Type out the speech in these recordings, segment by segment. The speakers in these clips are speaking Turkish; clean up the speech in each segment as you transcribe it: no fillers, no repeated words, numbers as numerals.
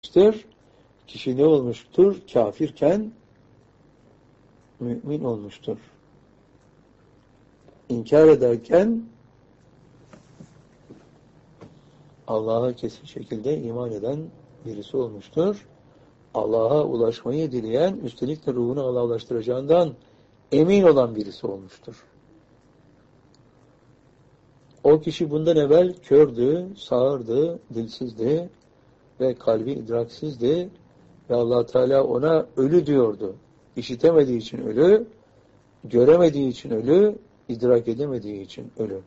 Kişi ne olmuştur? Kafirken mümin olmuştur. İnkar ederken Allah'a kesin şekilde iman eden birisi olmuştur. Allah'a ulaşmayı dileyen, üstelik de ruhunu Allah'a ulaştıracağından emin olan birisi olmuştur. O kişi bundan evvel kördü, sağırdı, dilsizdi ve kalbi idraksizdi ve Allah Teala ona ölü diyordu. İşitemediği için ölü, göremediği için ölü, idrak edemediği için ölü.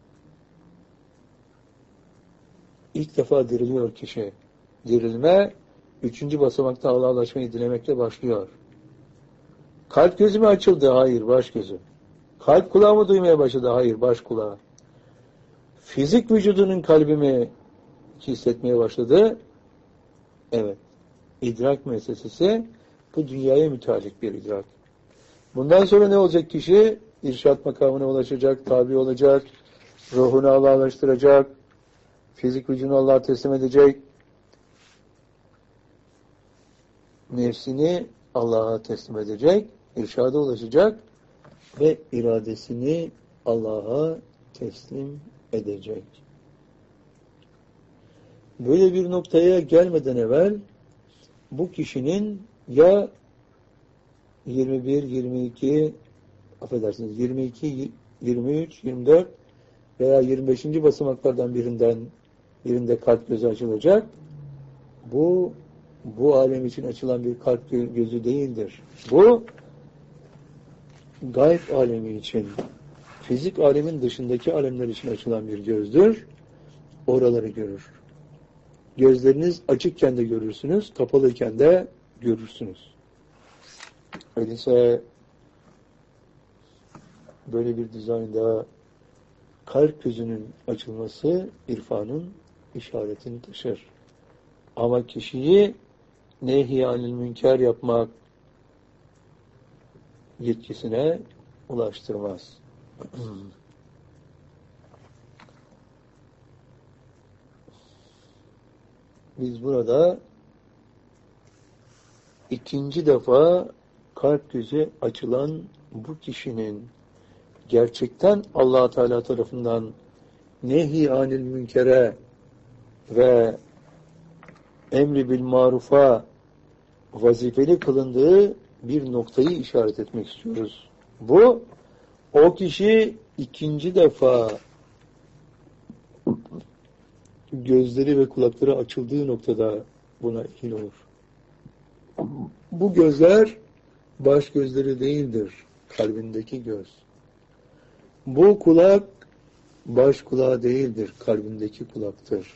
İlk defa diriliyor kişi. Dirilme, 3. basamakta Allah'a ulaşmayı dilemekle başlıyor. Kalp gözü mü açıldı? Hayır, baş gözü. Kalp kulağı mı duymaya başladı? Hayır, baş kulağı. Fizik vücudunun kalbimi hissetmeye başladı. Evet. İdrak müessesesi bu dünyaya müteallik bir idrak. Bundan sonra ne olacak kişi? İrşad makamına ulaşacak, tabi olacak, ruhunu Allah'a ulaştıracak, fizik vücudunu Allah'a teslim edecek, nefsini Allah'a teslim edecek, irşada ulaşacak ve iradesini Allah'a teslim edecek. Böyle bir noktaya gelmeden evvel bu kişinin ya 21, 22, affedersiniz 22, 23, 24 veya 25. basamaklardan birinde kalp gözü açılacak. Bu alem için açılan bir kalp gözü değildir. Bu gayb alemi için, fizik alemin dışındaki alemler için açılan bir gözdür. Oraları görür. Gözleriniz açıkken de görürsünüz, kapalıyken de görürsünüz. Öyleyse böyle bir dizaynda kalp gözünün açılması irfanın işaretini taşır. Ama kişiyi nehy-i anil münker yapmak yetkisine ulaştırmaz. Biz burada ikinci defa kalp gözü açılan bu kişinin gerçekten Allah Teala tarafından nehy-i anil münkere ve emri bil marufa vazifeli kılındığı bir noktayı işaret etmek istiyoruz. Bu, o kişi ikinci defa gözleri ve kulakları açıldığı noktada buna ehil olur. Bu gözler baş gözleri değildir, kalbindeki göz. Bu kulak baş kulağı değildir, kalbindeki kulaktır.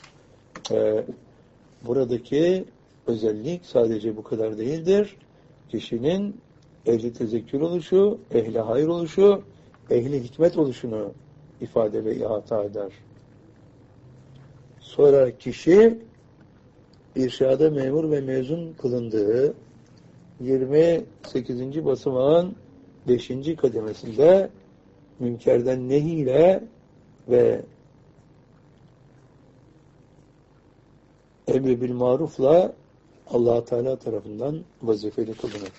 Buradaki özellik sadece bu kadar değildir. Kişinin ehli tezekkür oluşu, ehli hayır oluşu, ehli hikmet oluşunu ifade ve ihata eder. Sonra kişi irşada memur ve mezun kılındığı 28. basamağın 5. kademesinde münkerden nehy ile ve emri bil marufla Allah Teala tarafından vazifeli kılınır.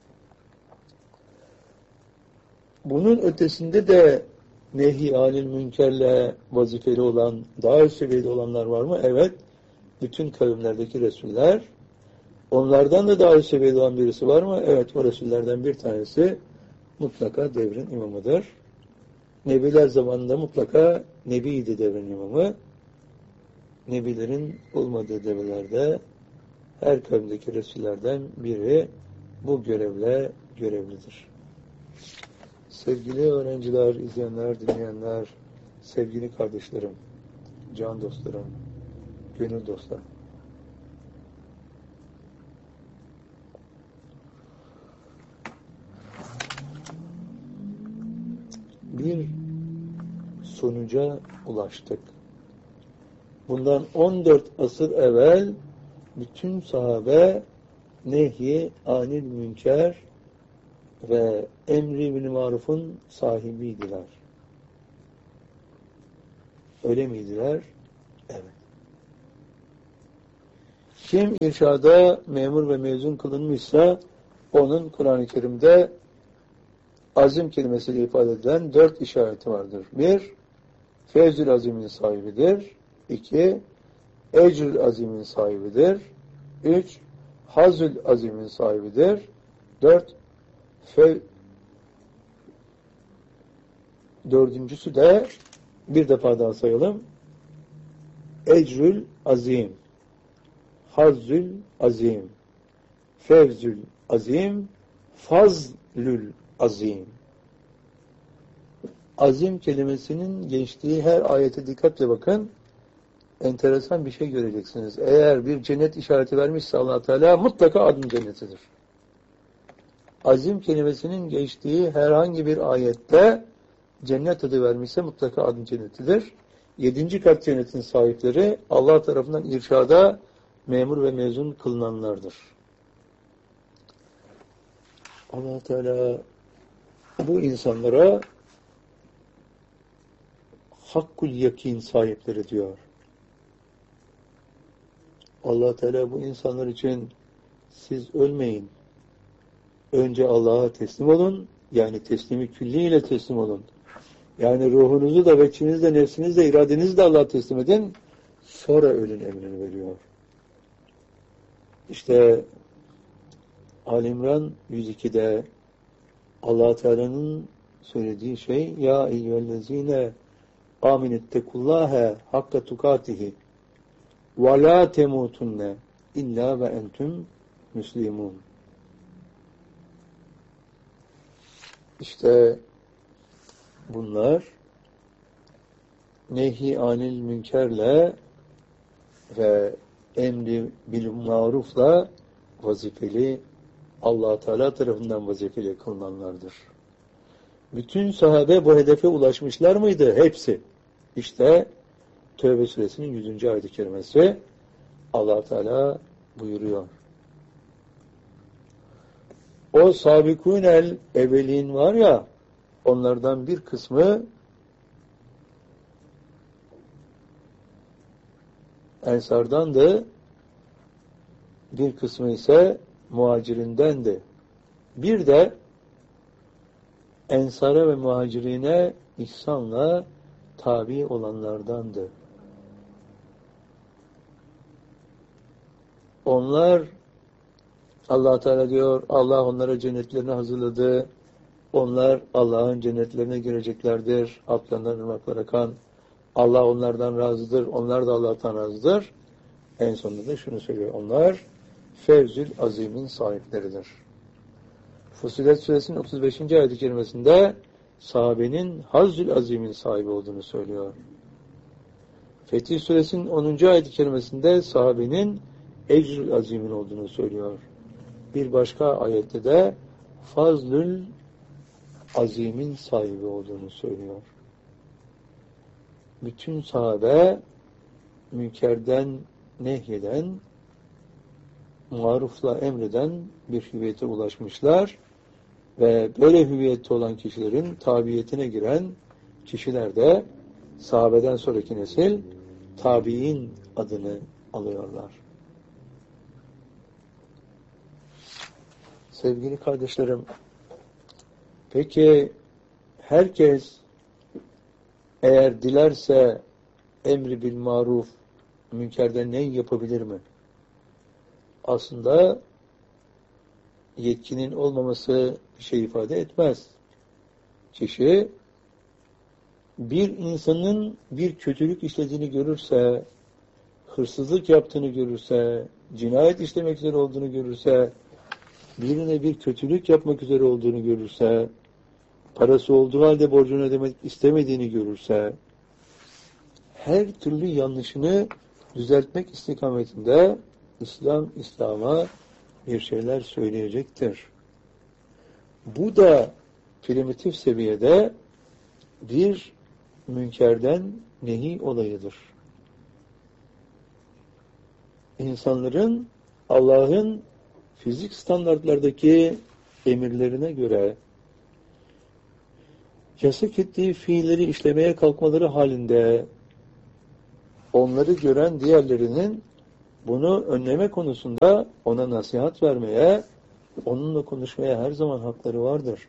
Bunun ötesinde de nehy-i anil münkerle vazifeli olan, daha üst seviyede olanlar var mı? Evet. Bütün kavimlerdeki Resuller. Onlardan da daha üst seviyede olan birisi var mı? Evet. O Resullerden bir tanesi mutlaka devrin imamıdır. Nebiler zamanında mutlaka Nebiydi devrin imamı. Nebilerin olmadığı devirlerde her kavimdeki Resullerden biri bu görevle görevlidir. Sevgili öğrenciler, izleyenler, dinleyenler, sevgili kardeşlerim, can dostlarım, gönül dostlar. Bir sonuca ulaştık. Bundan 14 asır evvel bütün sahabe nehy-i anil münker ve emri bil marufun sahibiydiler. Öyle miydiler? Evet. Kim irşada memur ve mezun kılınmışsa onun Kur'an-ı Kerim'de azim kelimesiyle ifade edilen 4 işareti vardır. 1. Fevzül azimin sahibidir. 2. Ecrül azimin sahibidir. 3. Hazül azimin sahibidir. 4. Dördüncüsü de bir defa daha sayalım. Ecrül azim, Hazül azim, Fevzül azim, Fazlül azim. Azim kelimesinin geçtiği her ayete dikkatle bakın. Enteresan bir şey göreceksiniz. Eğer bir cennet işareti vermişse Allah Teala mutlaka adın cennetidir. Azim kelimesinin geçtiği herhangi bir ayette cennet adı vermişse mutlaka adın cennetidir. 7. kat cennetin sahipleri Allah tarafından irşada memur ve mezun kılınanlardır. Allah Teala bu insanlara hakkul yakin sahipleri diyor. Allah Teala bu insanlar için siz ölmeyin. Önce Allah'a teslim olun. Yani teslimi külliyle teslim olun. Yani ruhunuzu da, veçinizi de, nefsinizi de, iradenizi de Allah'a teslim edin. Sonra ölün emrini veriyor. İşte Ali-İmran 102'de Allah Teala'nın söylediği şey ya eyyühellezine aminettekullâhe hakka tukatihi ve la temutunne illa ve entüm müslimun. İşte bunlar nehy anil münkerle ve emri bil marufla vazifeli, Allah Teala tarafından vazifeli kılınanlardır. Bütün sahabe bu hedefe ulaşmışlar mıydı? Hepsi. İşte Tevbe suresinin 100. ayet-i kerimesi Allah Teala buyuruyor. O sabikûnel evvelin var ya, onlardan bir kısmı Ensardandı, bir kısmı ise muhacirindendi. Bir de Ensara ve muhacirine ihsanla tabi olanlardandı. Onlar, Allah Teala diyor, Allah onlara cennetlerini hazırladı. Onlar Allah'ın cennetlerine gireceklerdir. Altlarından ırmaklar akan. Allah onlardan razıdır. Onlar da Allah'tan razıdır. En sonunda da şunu söylüyor. Onlar Fevzül Azim'in sahipleridir. Fussilet Suresinin 35. ayet-i kerimesinde sahabenin Hazzül Azim'in sahibi olduğunu söylüyor. Fetih Suresinin 10. ayet-i kerimesinde sahabenin Ecrül Azim'in olduğunu söylüyor. Bir başka ayette de Fazlül Azim'in sahibi olduğunu söylüyor. Bütün sahabe münkerden nehyeden, marufla emreden bir hüviyete ulaşmışlar ve böyle hüviyette olan kişilerin tabiyetine giren kişiler de sahabeden sonraki nesil tabiin adını alıyorlar. Sevgili kardeşlerim, peki herkes eğer dilerse emri bil maruf, münkerden ne yapabilir mi? Aslında yetkinin olmaması bir şey ifade etmez. Kişi bir insanın bir kötülük işlediğini görürse, hırsızlık yaptığını görürse, cinayet işlemek üzere olduğunu görürse, birine bir kötülük yapmak üzere olduğunu görürse, parası olduğu halde borcunu ödemek istemediğini görürse, her türlü yanlışını düzeltmek istikametinde İslam'a bir şeyler söyleyecektir. Bu da primitif seviyede bir münkerden nehi olayıdır. İnsanların Allah'ın fizik standartlardaki emirlerine göre yasak ettiği fiilleri işlemeye kalkmaları halinde onları gören diğerlerinin Bunu önleme konusunda ona nasihat vermeye, onunla konuşmaya her zaman hakları vardır.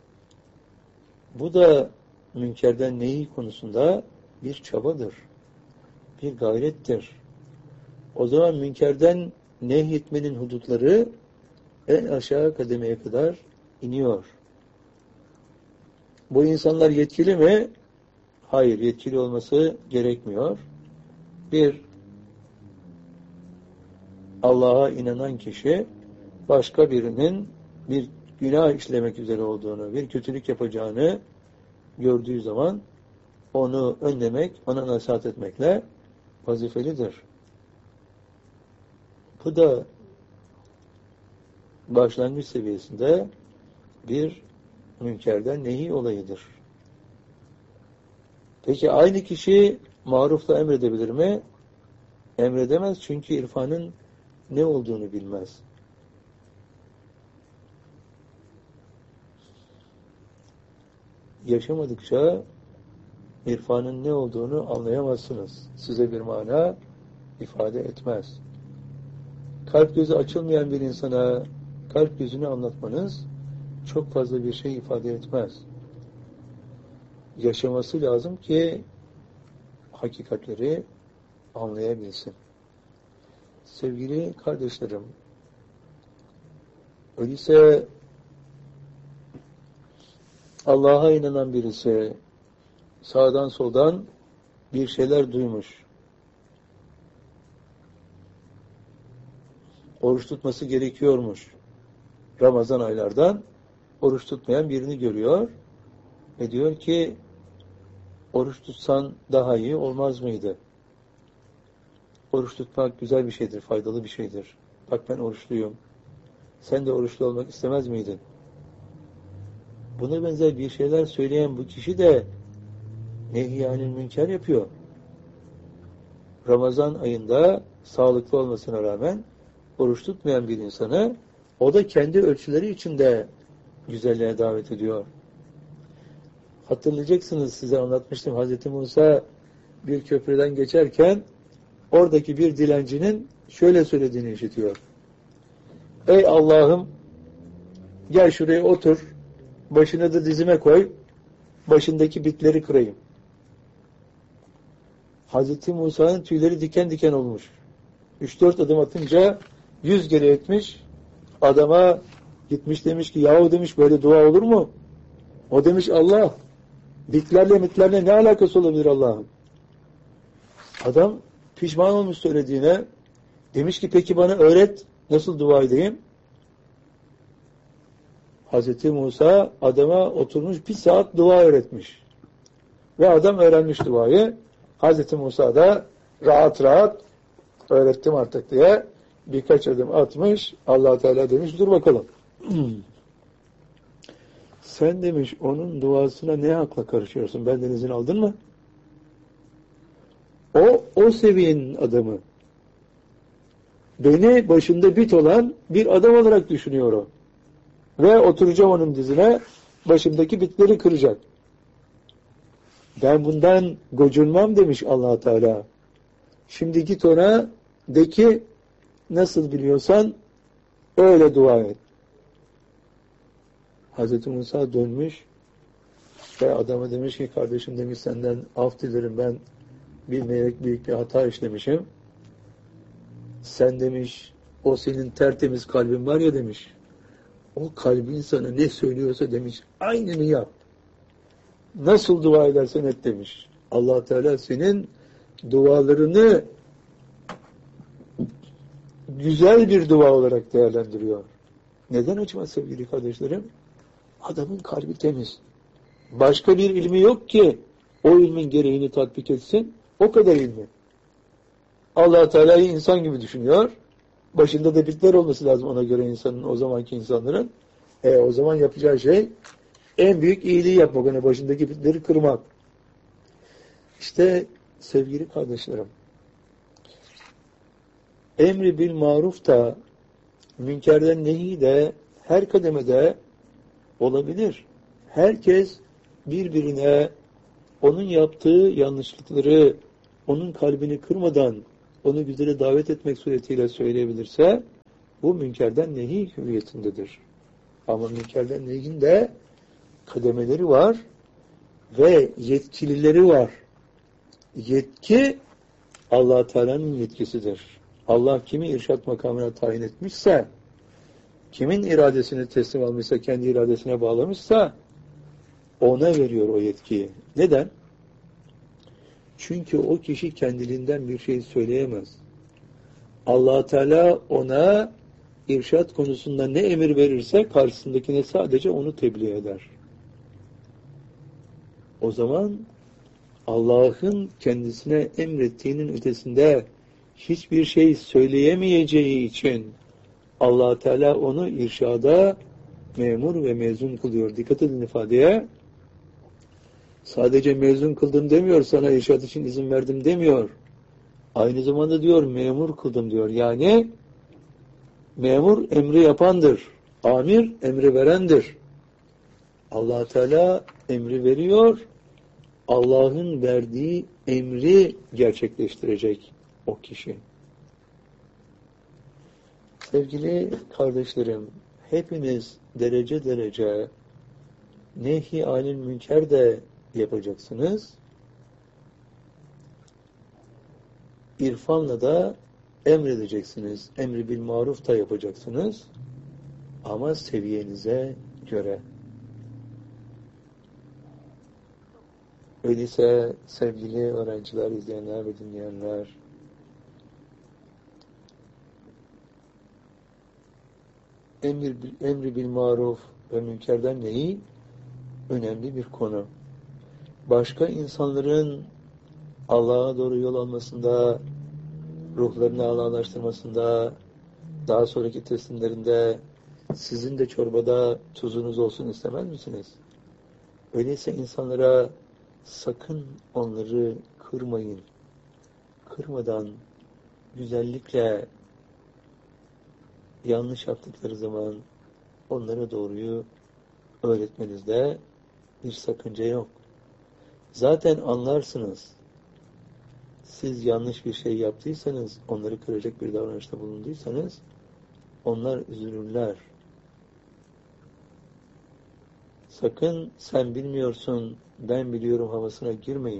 Bu da münkerden nehi konusunda bir çabadır, bir gayrettir. O zaman münkerden nehyetmenin hudutları en aşağı kademeye kadar iniyor. Bu insanlar yetkili mi? Hayır, yetkili olması gerekmiyor. Bir, Allah'a inanan kişi başka birinin bir günah işlemek üzere olduğunu, bir kötülük yapacağını gördüğü zaman onu önlemek, ona nasihat etmekle vazifelidir. Bu da başlangıç seviyesinde bir münkerden nehi olayıdır. Peki aynı kişi marufla emredebilir mi? Emredemez, çünkü irfanın ne olduğunu bilmez. Yaşamadıkça irfanın ne olduğunu anlayamazsınız. Size bir mana ifade etmez. Kalp gözü açılmayan bir insana kalp gözünü anlatmanız çok fazla bir şey ifade etmez. Yaşaması lazım ki hakikatleri anlayabilsin. Sevgili kardeşlerim, öyleyse Allah'a inanan birisi sağdan soldan bir şeyler duymuş. Oruç tutması gerekiyormuş. Ramazan aylardan oruç tutmayan birini görüyor ve diyor ki oruç tutsan daha iyi olmaz mıydı? Oruç tutmak güzel bir şeydir, faydalı bir şeydir. Bak ben oruçluyum. Sen de oruçlu olmak istemez miydin? Buna benzer bir şeyler söyleyen bu kişi de nehyanil münker yapıyor. Ramazan ayında sağlıklı olmasına rağmen oruç tutmayan bir insanı o da kendi ölçüleri içinde güzelliğe davet ediyor. Hatırlayacaksınız, size anlatmıştım. Hazreti Musa bir köprüden geçerken oradaki bir dilencinin şöyle söylediğini işitiyor. Ey Allah'ım, gel şuraya otur, başına da dizime koy, başındaki bitleri kırayım. Hazreti Musa'nın tüyleri diken diken olmuş. 3-4 adım atınca 100 geri etmiş. Adama gitmiş, demiş ki yahu demiş, böyle dua olur mu? O demiş Allah, bitlerle ne alakası olabilir Allah'ım? Adam pişman olmuş söylediğine. Demiş ki peki bana öğret, nasıl dua edeyim? Hazreti Musa adama oturmuş 1 saat dua öğretmiş. Ve adam öğrenmiş duayı. Hazreti Musa da rahat rahat öğrettim artık diye birkaç adım atmış. Allah Teala demiş dur bakalım. Sen demiş onun duasına ne hakla karışıyorsun? Benden izin aldın mı? O seviyenin adamı. Beni başında bit olan bir adam olarak düşünüyor o. Ve oturacağım onun dizine, başımdaki bitleri kıracak. Ben bundan gocunmam demiş Allah Teala. Şimdi git ona de ki nasıl biliyorsan öyle dua et. Hazreti Musa dönmüş ve adama demiş ki kardeşim demiş senden af dilerim, ben bilmeyerek büyük bir hata işlemişim. Sen demiş o senin tertemiz kalbin var ya demiş. O kalbin sana ne söylüyorsa demiş aynını yap. Nasıl dua edersen et demiş. Allah Teala senin dualarını güzel bir dua olarak değerlendiriyor. Neden acaba sevgili kardeşlerim? Adamın kalbi temiz. Başka bir ilmi yok ki o ilmin gereğini tatbik etsin. O kadar ilmi. Allah Teala'yı insan gibi düşünüyor. Başında da bitler olması lazım ona göre insanın, o zamanki insanların. O zaman yapacağı şey en büyük iyiliği yapmak. Ona başındaki bitleri kırmak. İşte sevgili kardeşlerim, emri bil maruf da münkerden nehi de her kademede olabilir. Herkes birbirine onun yaptığı yanlışlıkları onun kalbini kırmadan onu güzele davet etmek suretiyle söyleyebilirse bu münkerden nehi hüviyetindedir. Ama münkerden nehin de kademeleri var ve yetkilileri var. Yetki Allah Teala'nın yetkisidir. Allah kimi irşat makamına tayin etmişse, kimin iradesini teslim almışsa, kendi iradesine bağlamışsa ona veriyor o yetkiyi. Neden? Çünkü o kişi kendiliğinden bir şey söyleyemez. Allah Teala ona irşat konusunda ne emir verirse karşısındakine sadece onu tebliğ eder. O zaman Allah'ın kendisine emrettiğinin ötesinde hiçbir şey söyleyemeyeceği için Allah Teala onu irşada memur ve mezun kılıyor. Dikkat edin ifadeye. Sadece mezun kıldım demiyor, sana irşad için izin verdim demiyor. Aynı zamanda diyor memur kıldım diyor. Yani memur emri yapandır. Amir emri verendir. Allah Teala emri veriyor. Allah'ın verdiği emri gerçekleştirecek o kişi. Sevgili kardeşlerim, hepiniz derece derece nehi anil münker de yapacaksınız. İrfanla da emredeceksiniz. Emri bil maruf da yapacaksınız. Ama seviyenize göre. Öyleyse sevgili öğrenciler, izleyenler ve dinleyenler, emri bil maruf ve münkerden nehi önemli bir konu. Başka insanların Allah'a doğru yol almasında, ruhlarını Allah'laştırmasında, daha sonraki teslimlerinde sizin de çorbada tuzunuz olsun istemez misiniz? Öyleyse insanlara sakın onları kırmayın. Kırmadan güzellikle yanlış yaptıkları zaman onlara doğruyu öğretmenizde bir sakınca yok. Zaten anlarsınız. Siz yanlış bir şey yaptıysanız, onları kıracak bir davranışta bulunduysanız, onlar üzülürler. Sakın sen bilmiyorsun, ben biliyorum havasına girmeyin.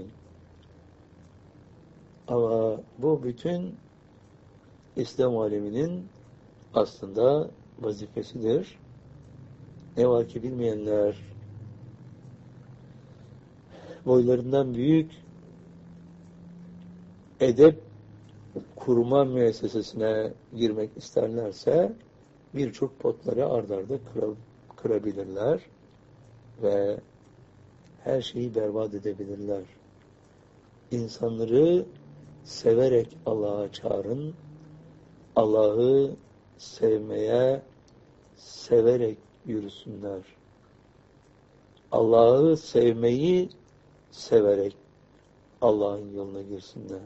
Ama bu bütün İslam aleminin aslında vazifesidir. Ne var ki bilmeyenler boylarından büyük edep kurma müessesesine girmek isterlerse birçok potları ard arda kırabilirler ve her şeyi berbat edebilirler. İnsanları severek Allah'a çağırın. Allah'ı sevmeye severek yürüsünler. Allah'ı sevmeyi severek Allah'ın yoluna girsinler.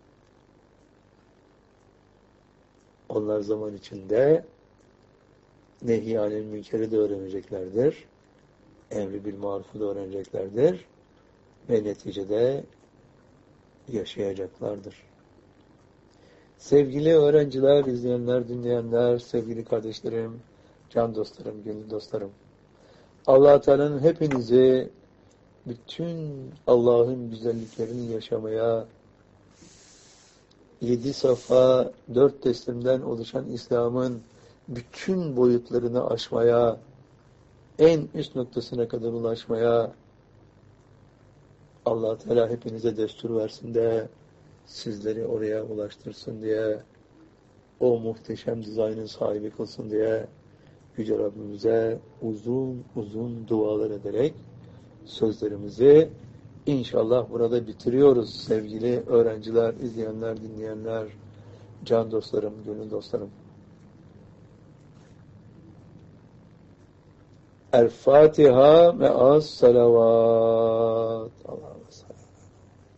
Onlar zaman içinde nehyanil münkeri de öğreneceklerdir. Emri bil marufu da öğreneceklerdir. Ve neticede yaşayacaklardır. Sevgili öğrenciler, izleyenler, dinleyenler, sevgili kardeşlerim, can dostlarım, gönül dostlarım. Allah Teala'nın hepinizi bütün Allah'ın güzelliklerini yaşamaya, 7 safa, 4 teslimden oluşan İslam'ın bütün boyutlarını aşmaya, en üst noktasına kadar ulaşmaya Allah Teala hepinize destur versin de sizleri oraya ulaştırsın diye, o muhteşem dizaynın sahibi kılsın diye Yüce Rabbimize uzun uzun dualar ederek sözlerimizi İnşallah burada bitiriyoruz sevgili öğrenciler, izleyenler, dinleyenler, can dostlarım, gönül dostlarım. El Fatiha me'as salavat. Allah'a